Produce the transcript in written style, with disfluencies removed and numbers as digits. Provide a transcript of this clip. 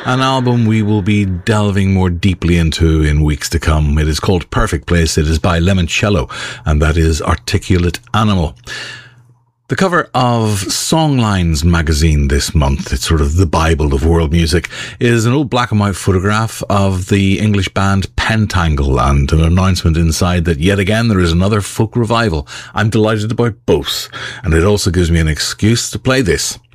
an album we will be delving more deeply into in weeks to come. It is called Perfect Place. It is by Lemoncello, and that is Articulate Animal. The cover of Songlines magazine this month, it's sort of the Bible of world music, is an old black and white photograph of the English band Pentangle and an announcement inside that yet again there is another folk revival. I'm delighted about both, and it also gives me an excuse to play this.